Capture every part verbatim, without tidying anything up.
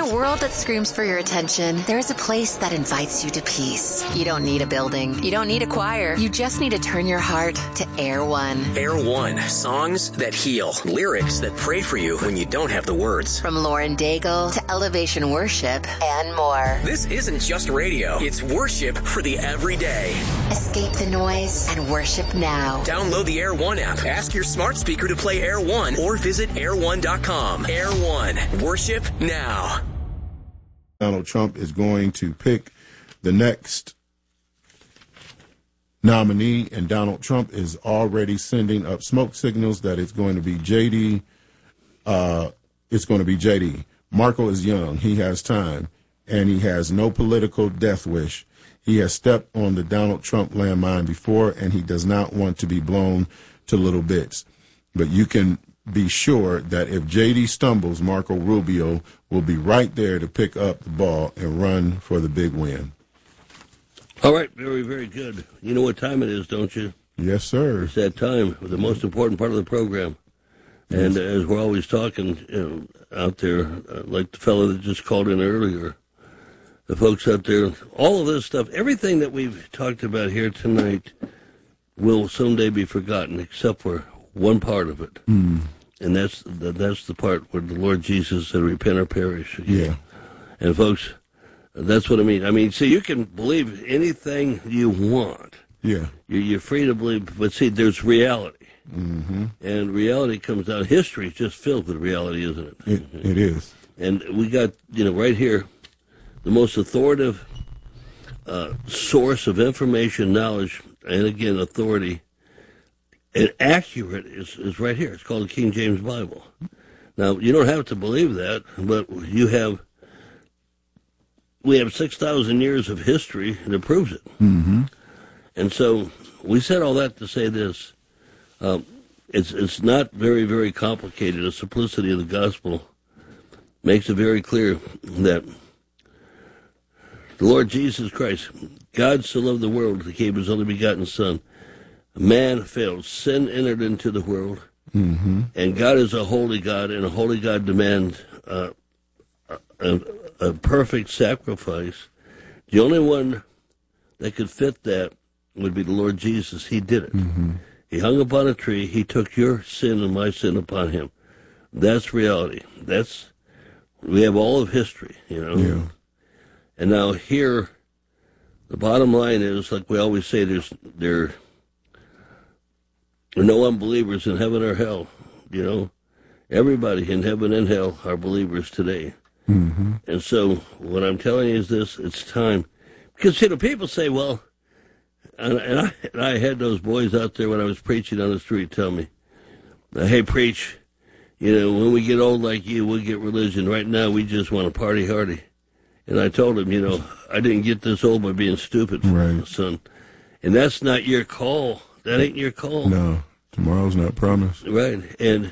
a world that screams for your attention, there is a place that invites you to peace. You don't need a building. You don't need a choir. You just need to turn your heart to Air One. Air One. Songs that heal. Lyrics that pray for you when you don't have the words. From Lauren Daigle to Elevation Worship and more. This isn't just radio. It's worship for the everyday. Escape the noise and worship now. Download the Air One app. Ask your smart speaker to play Air One or visit air one dot com. Air One. Worship now. Donald Trump is going to pick the next nominee, and Donald Trump is already sending up smoke signals that it's going to be J D. Uh, it's going to be J D. Marco is young. He has time, and he has no political death wish. He has stepped on the Donald Trump landmine before, and he does not want to be blown to little bits. But you can be sure that if J D stumbles, Marco Rubio will be right there to pick up the ball and run for the big win. All right, very, very good. You know what time it is, don't you? Yes, sir. It's that time, the most important part of the program. And yes. As we're always talking you know, out there, uh, like the fellow that just called in earlier, the folks out there, all of this stuff, everything that we've talked about here tonight will someday be forgotten, except for one part of it. Mm. And that's the, that's the part where the Lord Jesus said, repent or perish. Yeah. And folks, that's what I mean. I mean, see, you can believe anything you want. Yeah. You're, you're free to believe, but see, there's reality. Mm-hmm. And reality comes out. History is just filled with reality, isn't it? It, it is. And we got, you know, right here, the most authoritative uh, source of information, knowledge, and again, authority, and accurate is, is right here. It's called the King James Bible. Now, you don't have to believe that, but you have, we have six thousand years of history that proves it. Mm-hmm. And so we said all that to say this. Um, it's it's not very, very complicated. The simplicity of the gospel makes it very clear that the Lord Jesus Christ, God so loved the world that he gave his only begotten Son. Man failed. Sin entered into the world. Mm-hmm. And God is a holy God, and a holy God demands uh, a, a perfect sacrifice. The only one that could fit that would be the Lord Jesus. He did it. Mm-hmm. He hung upon a tree. He took your sin and my sin upon him. That's reality. That's, we have all of history, you know. Yeah. And now here, the bottom line is, like we always say, there's there are no unbelievers in heaven or hell, you know. Everybody in heaven and hell are believers today. Mm-hmm. And so what I'm telling you is this, it's time. Because, you know, people say, well, and, and, I, and I had those boys out there when I was preaching on the street tell me, hey, preach, you know, when we get old like you, we'll get religion. Right now, we just want to party hardy. And I told him, you know, I didn't get this old by being stupid, right, son. And that's not your call. That ain't your call. No, tomorrow's not promised. Right. And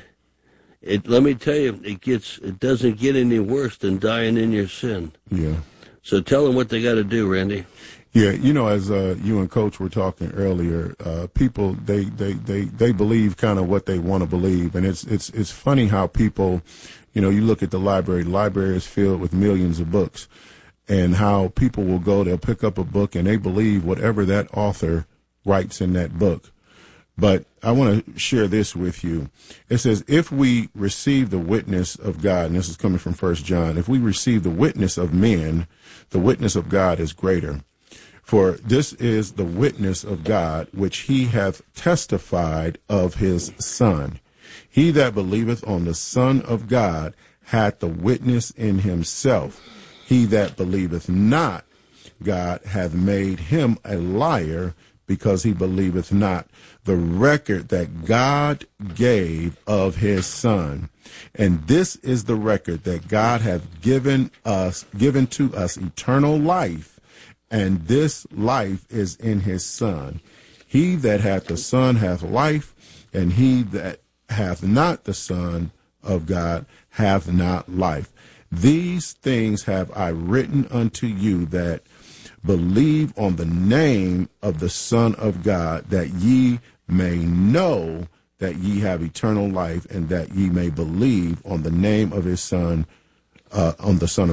it, let me tell you, it gets, it doesn't get any worse than dying in your sin. Yeah. So tell them what they got to do, Randy. Yeah, you know, as uh, you and Coach were talking earlier, uh, people they, they, they, they believe kind of what they want to believe, and it's it's it's funny how people, you know, you look at the library. The library is filled with millions of books, and how people will go, they'll pick up a book and they believe whatever that author writes in that book. But I want to share this with you. It says, if we receive the witness of God, and this is coming from First John, if we receive the witness of men, the witness of God is greater. For this is the witness of God, which he hath testified of his Son. He that believeth on the Son of God hath the witness in himself. He that believeth not God hath made him a liar, because he believeth not the record that God gave of his Son. And this is the record, that God hath given us, given to us eternal life, and this life is in his Son. He that hath the Son hath life, and he that hath not the Son of God hath not life. These things have I written unto you, that believe on the name of the Son of God, that ye may know that ye have eternal life, and that ye may believe on the name of his Son, uh, on the Son of